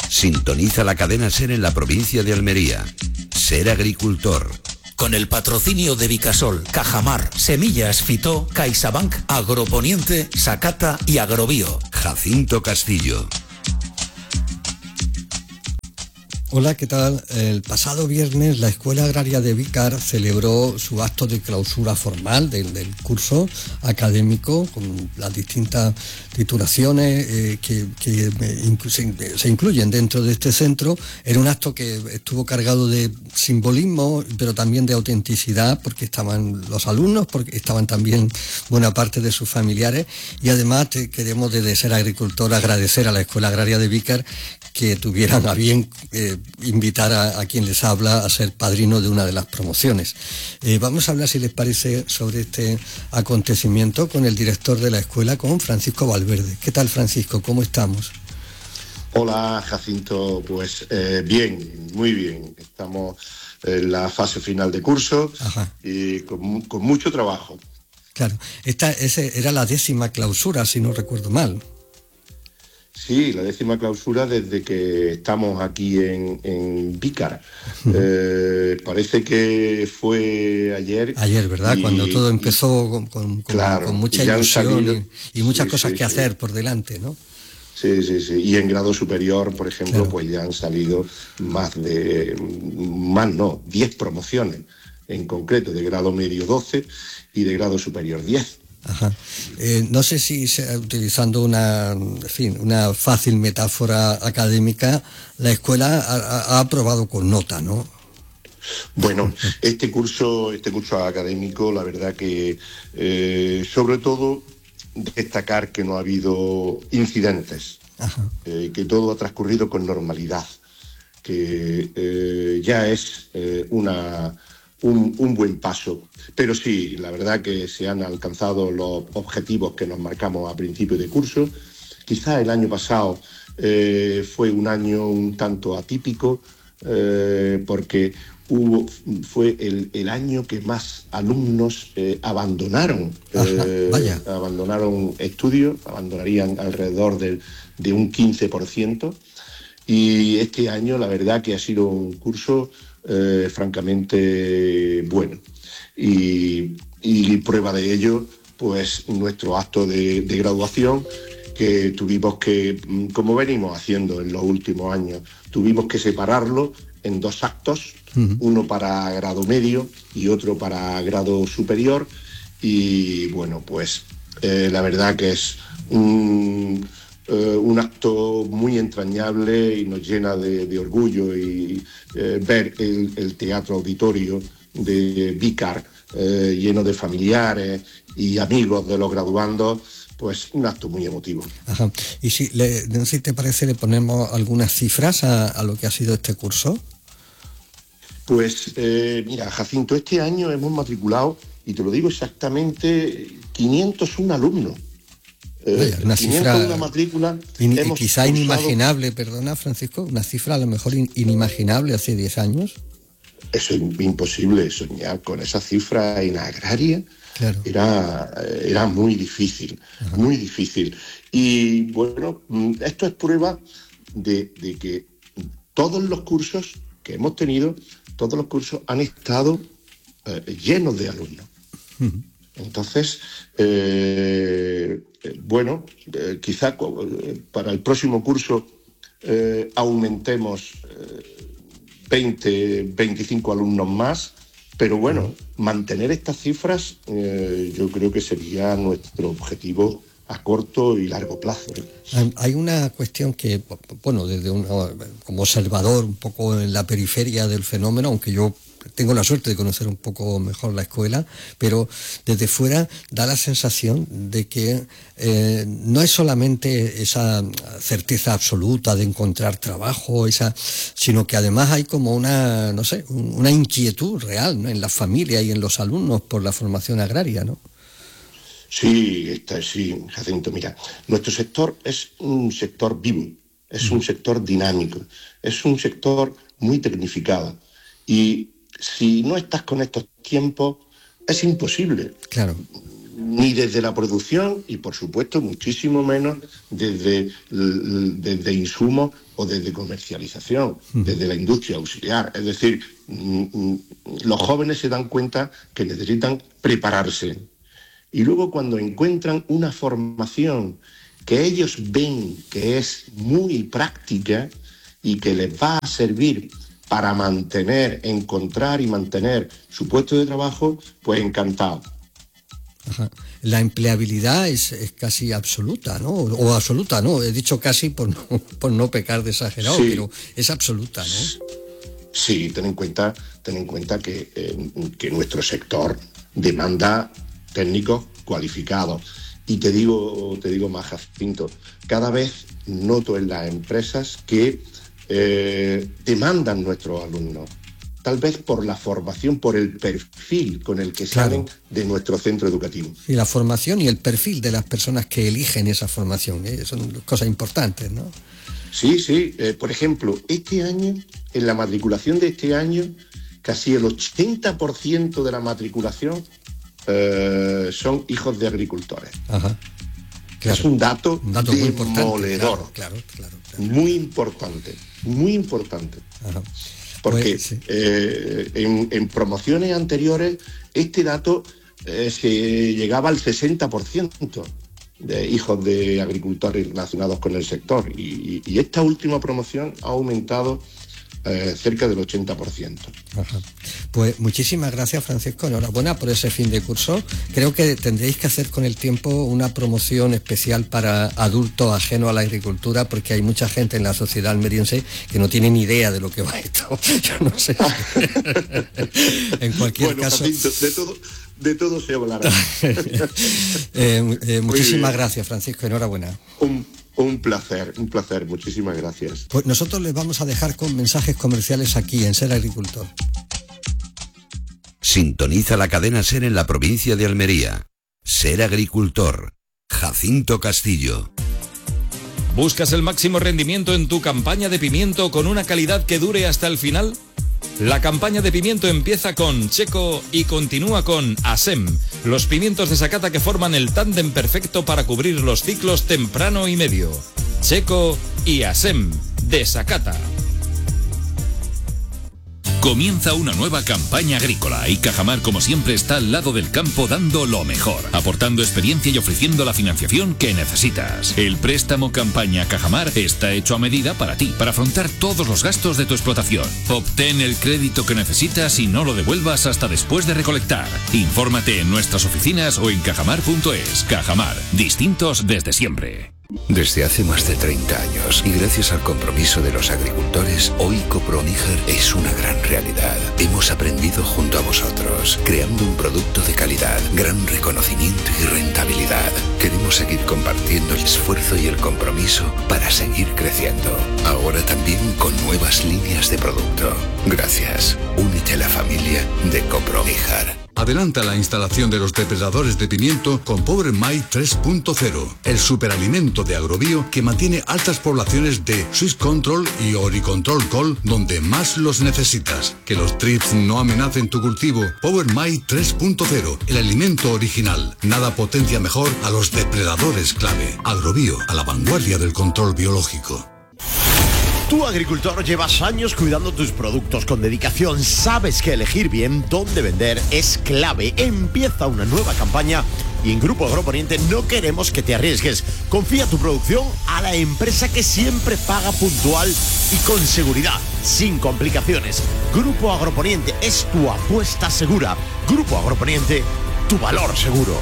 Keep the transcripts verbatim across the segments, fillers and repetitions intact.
Sintoniza la cadena SER en la provincia de Almería. Ser agricultor. Con el patrocinio de Vicasol, Cajamar, Semillas Fitó, CaixaBank, Agroponiente, Sacata y Agrobio. Jacinto Castillo. Hola, ¿qué tal? El pasado viernes la Escuela Agraria de Vícar celebró su acto de clausura formal del, del curso académico con las distintas titulaciones eh, que, que inclu- se, se incluyen dentro de este centro. Era un acto que estuvo cargado de simbolismo, pero también de autenticidad, porque estaban los alumnos, porque estaban también buena parte de sus familiares, y además te, queremos desde Ser Agricultor agradecer a la Escuela Agraria de Vícar que tuvieran a bien eh, invitar a, a quien les habla a ser padrino de una de las promociones. Eh, vamos a hablar, si les parece, sobre este acontecimiento con el director de la escuela, con Francisco Valverde. ¿Qué tal, Francisco? ¿Cómo estamos? Hola, Jacinto. Pues eh, bien, muy bien. Estamos en la fase final de curso. Ajá. Y con, con mucho trabajo. Claro, esta ese era la décima clausura, si no recuerdo mal. Sí, la décima clausura desde que estamos aquí en, en Vícar. Uh-huh. Eh, parece que fue ayer. Ayer, ¿verdad? Y, Cuando todo empezó con, con, claro, con mucha y ilusión salido, y, y muchas sí, cosas sí, que sí. hacer por delante, ¿no? Sí, sí, sí. Y en grado superior, por ejemplo, claro. pues ya han salido más de, más no, diez promociones en concreto, de grado medio doce y de grado superior diez. Ajá. Eh, no sé si utilizando una, en fin, una fácil metáfora académica, la escuela ha, ha aprobado con nota, ¿no? Bueno, este curso, este curso académico, la verdad que eh, sobre todo destacar que no ha habido incidentes, eh, que todo ha transcurrido con normalidad, que eh, ya es eh, una Un, un buen paso. Pero sí, la verdad que se han alcanzado los objetivos que nos marcamos a principio de curso. Quizá el año pasado eh, fue un año un tanto atípico eh, porque hubo, fue el, el año que más alumnos eh, abandonaron, eh, Ajá, abandonaron estudios, abandonarían alrededor de, de un quince por ciento. Y este año la verdad que ha sido un curso Eh, francamente bueno y, y prueba de ello pues nuestro acto de, de graduación que tuvimos que, como venimos haciendo en los últimos años, tuvimos que separarlo en dos actos, uh-huh. uno para grado medio y otro para grado superior, y bueno pues eh, la verdad que es un Uh, un acto muy entrañable y nos llena de, de orgullo y uh, ver el, el teatro auditorio de Vícar uh, lleno de familiares y amigos de los graduandos, pues un acto muy emotivo. Ajá. Y si, le, no sé si te parece, le ponemos algunas cifras a, a lo que ha sido este curso. Pues eh, mira, Jacinto, este año hemos matriculado, y te lo digo exactamente, quinientos uno alumnos. Vaya, una cifra una matrícula in, quizá cursado... inimaginable, perdona Francisco, una cifra a lo mejor in, inimaginable hace diez años. Eso es imposible, soñar con esa cifra en agraria. Claro. Era, era muy difícil, Ajá. muy difícil. Y bueno, esto es prueba de, de que todos los cursos que hemos tenido, todos los cursos han estado eh, llenos de alumnos. Uh-huh. Entonces, eh, bueno, eh, quizá eh, para el próximo curso eh, aumentemos eh, veinte, veinticinco alumnos más, pero bueno, mantener estas cifras eh, yo creo que sería nuestro objetivo a corto y largo plazo. Hay una cuestión que, bueno, desde un, como observador un poco en la periferia del fenómeno, aunque yo tengo la suerte de conocer un poco mejor la escuela, pero desde fuera da la sensación de que eh, no es solamente esa certeza absoluta de encontrar trabajo, esa, sino que además hay como una, no sé, una inquietud real, ¿no?, en las familias y en los alumnos por la formación agraria, ¿no? Sí, está, sí, Jacinto, mira, nuestro sector es un sector vivo, es un sector dinámico, es un sector muy tecnificado, y si no estás con estos tiempos, es imposible. Claro. ni desde la producción y, por supuesto, muchísimo menos desde, desde insumos o desde comercialización, desde la industria auxiliar. Es decir, los jóvenes se dan cuenta que necesitan prepararse. Y luego, cuando encuentran una formación que ellos ven que es muy práctica y que les va a servir para mantener, encontrar y mantener su puesto de trabajo, pues encantado. Ajá. La empleabilidad es, es casi absoluta, ¿no? O absoluta, ¿no? He dicho casi por no, por no pecar de exagerado, sí. Pero es absoluta, ¿no? Sí, ten en cuenta, ten en cuenta que, eh, que nuestro sector demanda técnicos cualificados. Y te digo, te digo más, Jacinto, cada vez noto en las empresas que eh, demandan nuestros alumnos, tal vez por la formación, por el perfil con el que salen claro. de nuestro centro educativo. Y la formación y el perfil de las personas que eligen esa formación, ¿eh? Son cosas importantes, ¿no? Sí, sí. Eh, por ejemplo, este año, en la matriculación de este año, casi el ochenta por ciento de la matriculación eh, son hijos de agricultores. Ajá. Claro. Es un dato, un dato demoledor. Muy claro, claro, claro, claro. Muy importante, muy importante. Ajá. Porque pues, sí. eh, en, en promociones anteriores este dato eh, se llegaba al sesenta por ciento de hijos de agricultores relacionados con el sector y, y, y esta última promoción ha aumentado eh, cerca del ochenta por ciento. Ajá. Pues muchísimas gracias, Francisco, enhorabuena por ese fin de curso. Creo que tendréis que hacer con el tiempo una promoción especial para adultos ajenos a la agricultura, porque hay mucha gente en la sociedad almeriense que no tiene ni idea de lo que va esto. Yo no sé. En cualquier bueno, caso... Jacinto, de todo, de todo se hablará. eh, eh, muchísimas gracias, Francisco, enhorabuena. Un, un placer, un placer, muchísimas gracias. Pues nosotros les vamos a dejar con mensajes comerciales aquí en Ser Agricultor. Sintoniza la cadena SER en la provincia de Almería. Ser Agricultor. Jacinto Castillo. ¿Buscas el máximo rendimiento en tu campaña de pimiento con una calidad que dure hasta el final? La campaña de pimiento empieza con Checo y continúa con ASEM, los pimientos de Sakata que forman el tándem perfecto para cubrir los ciclos temprano y medio. Checo y ASEM, de Sakata. Comienza una nueva campaña agrícola y Cajamar, como siempre, está al lado del campo dando lo mejor, aportando experiencia y ofreciendo la financiación que necesitas. El préstamo campaña Cajamar está hecho a medida para ti, para afrontar todos los gastos de tu explotación. Obtén el crédito que necesitas y no lo devuelvas hasta después de recolectar. Infórmate en nuestras oficinas o en cajamar punto es. Cajamar, distintos desde siempre. Desde hace más de treinta años y gracias al compromiso de los agricultores, hoy Coproníger es una gran realidad. Hemos aprendido junto a vosotros, creando un producto de calidad, gran reconocimiento y rentabilidad. Queremos seguir compartiendo el esfuerzo y el compromiso para seguir creciendo. Ahora también con nuevas líneas de producto. Gracias. Únete a la familia de Coproníger. Adelanta la instalación de los depredadores de pimiento con Power My tres punto cero, el superalimento de Agrobio que mantiene altas poblaciones de Swiss Control y Oricontrol Col donde más los necesitas. Que los trips no amenacen tu cultivo. Power My tres punto cero, el alimento original. Nada potencia mejor a los depredadores clave. Agrobio, a la vanguardia del control biológico. Tú, agricultor, llevas años cuidando tus productos con dedicación. Sabes que elegir bien dónde vender es clave. Empieza una nueva campaña y en Grupo Agroponiente no queremos que te arriesgues. Confía tu producción a la empresa que siempre paga puntual y con seguridad, sin complicaciones. Grupo Agroponiente es tu apuesta segura. Grupo Agroponiente, tu valor seguro.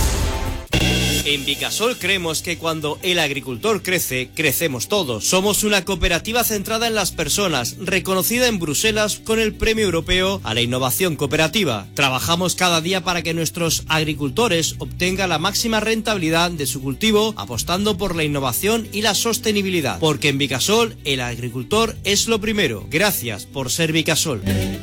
En Vicasol creemos que cuando el agricultor crece, crecemos todos. Somos una cooperativa centrada en las personas, reconocida en Bruselas con el Premio Europeo a la Innovación Cooperativa. Trabajamos cada día para que nuestros agricultores obtengan la máxima rentabilidad de su cultivo, apostando por la innovación y la sostenibilidad. Porque en Vicasol, el agricultor es lo primero. Gracias por ser Vicasol.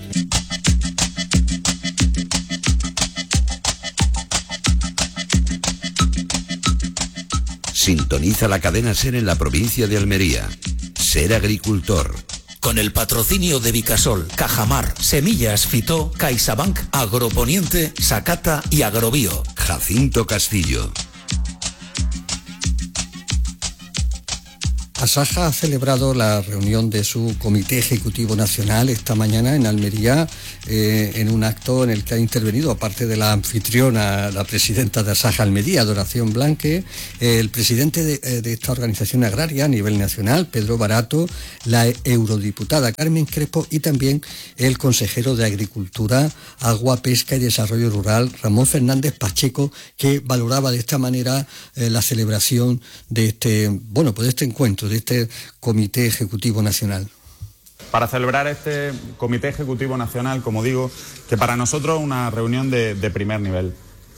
Sintoniza la cadena SER en la provincia de Almería. Ser Agricultor. Con el patrocinio de Vicasol, Cajamar, Semillas Fitó, CaixaBank, Agroponiente, Sakata y Agrobio. Jacinto Castillo. Asaja ha celebrado la reunión de su Comité Ejecutivo Nacional esta mañana en Almería, eh, en un acto en el que ha intervenido, aparte de la anfitriona, la presidenta de Asaja Almería, Doración Blanque, eh, el presidente de, de esta organización agraria a nivel nacional, Pedro Barato, la eurodiputada Carmen Crespo y también el consejero de Agricultura, Agua, Pesca y Desarrollo Rural, Ramón Fernández Pacheco, que valoraba de esta manera eh, la celebración de este, bueno, pues de este encuentro, de este Comité Ejecutivo Nacional. Para celebrar este Comité Ejecutivo Nacional, como digo, que para nosotros es una reunión de, de primer nivel.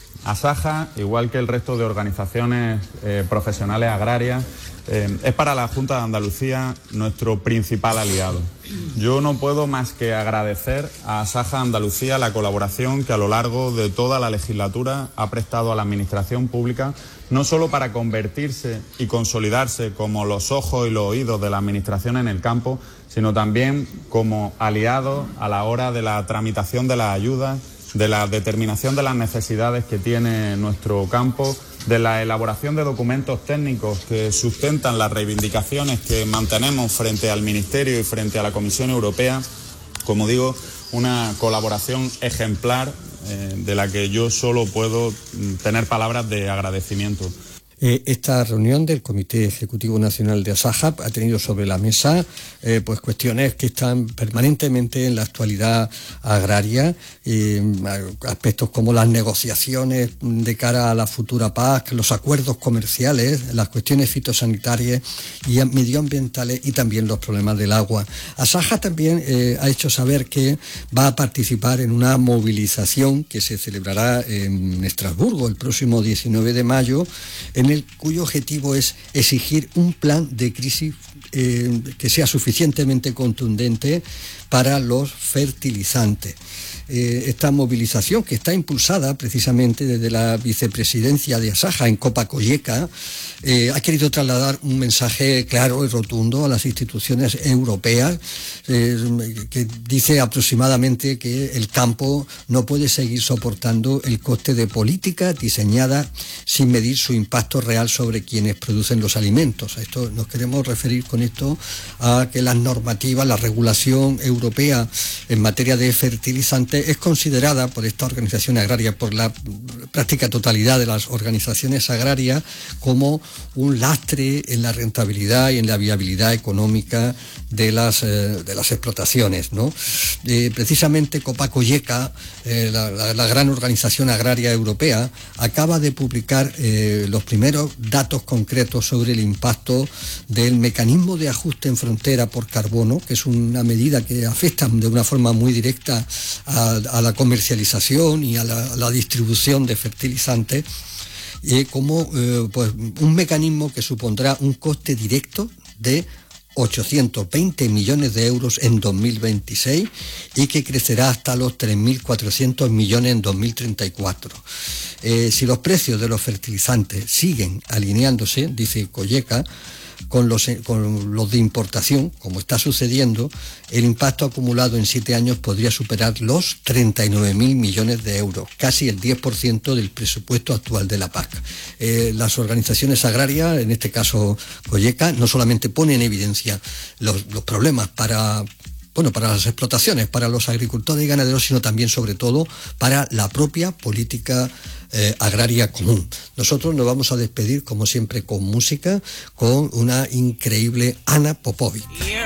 Asaja, igual que el resto de organizaciones eh, profesionales agrarias, eh, es para la Junta de Andalucía nuestro principal aliado. Yo no puedo más que agradecer a Asaja Andalucía la colaboración que a lo largo de toda la legislatura ha prestado a la Administración Pública, no solo para convertirse y consolidarse como los ojos y los oídos de la Administración en el campo, sino también como aliados a la hora de la tramitación de las ayudas, de la determinación de las necesidades que tiene nuestro campo, de la elaboración de documentos técnicos que sustentan las reivindicaciones que mantenemos frente al Ministerio y frente a la Comisión Europea. Como digo, una colaboración ejemplar eh, de la que yo solo puedo tener palabras de agradecimiento. Eh, esta reunión del Comité Ejecutivo Nacional de Asaja ha tenido sobre la mesa eh, pues cuestiones que están permanentemente en la actualidad agraria, eh, aspectos como las negociaciones de cara a la futura P A C, los acuerdos comerciales, las cuestiones fitosanitarias y medioambientales y también los problemas del agua. Asaja también eh, ha hecho saber que va a participar en una movilización que se celebrará en Estrasburgo el próximo diecinueve de mayo, en el cuyo objetivo es exigir un plan de crisis eh, que sea suficientemente contundente para los fertilizantes. Eh, esta movilización, que está impulsada precisamente desde la vicepresidencia de Asaja en Copa-Cogeca, eh, ha querido trasladar un mensaje claro y rotundo a las instituciones europeas, eh, que dice aproximadamente que el campo no puede seguir soportando el coste de políticas diseñadas sin medir su impacto real sobre quienes producen los alimentos. A esto nos queremos referir con esto a que las normativas, la regulación europea en materia de fertilizantes es considerada por esta organización agraria, por la práctica totalidad de las organizaciones agrarias, como un lastre en la rentabilidad y en la viabilidad económica de las, eh, de las explotaciones, ¿no? Eh, precisamente Copa-Cogeca, eh, la, la, la gran organización agraria europea, acaba de publicar eh, los primeros datos concretos sobre el impacto del mecanismo de ajuste en frontera por carbono, que es una medida que afecta de una forma muy directa a, a la comercialización y a la, a la distribución de fertilizantes, eh, como eh, pues, un mecanismo que supondrá un coste directo de ochocientos veinte millones de euros en dos mil veintiséis y que crecerá hasta los tres mil cuatrocientos millones en dos mil treinta y cuatro. Eh, si los precios de los fertilizantes siguen alineándose, dice Cogeca, con los, con los de importación, como está sucediendo, el impacto acumulado en siete años podría superar los treinta y nueve mil millones de euros, casi el diez por ciento del presupuesto actual de la P A C. Eh, las organizaciones agrarias, en este caso Cogeca, no solamente ponen en evidencia los, los problemas para... bueno, para las explotaciones, para los agricultores y ganaderos, sino también, sobre todo, para la propia política eh, agraria común. Nosotros nos vamos a despedir, como siempre, con música, con una increíble Ana Popovic.